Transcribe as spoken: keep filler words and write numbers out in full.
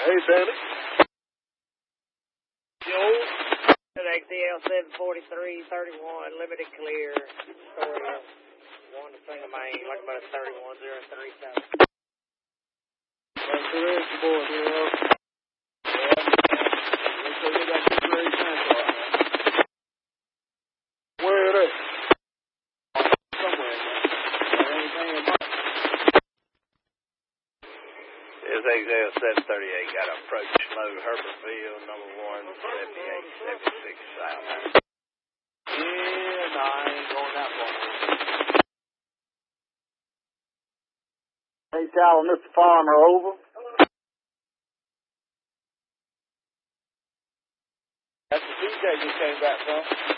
Hey, Sammy. Yo. X E L seven forty-three thirty-one, limited clear. Story one to single main, like about a thirty-one zero three seven. That's the rest of the boys, you know. Yeah. Looks like they got some great chance on that. Where are they? Somewhere, man. Anything in mind? It's X L seven thirty-eight, got to approach low Herbertville, number one, seventy-eight seventy-six south. Yeah, no, I ain't going that far. Hey, Sal, Mister Farmer, over. That's the D J just came back from.